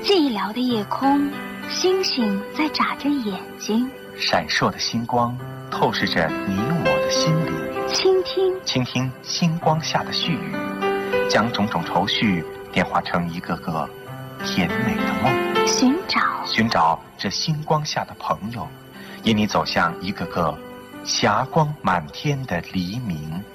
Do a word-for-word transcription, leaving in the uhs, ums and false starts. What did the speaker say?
寂寥的夜空，星星在眨着眼睛， 闪烁的星光透视着你我的心灵。 倾听， 倾听星光下的絮语，将种种愁绪变化成一个个甜美的梦。 寻找， 寻找这星光下的朋友，引你走向一个个霞光满天的黎明。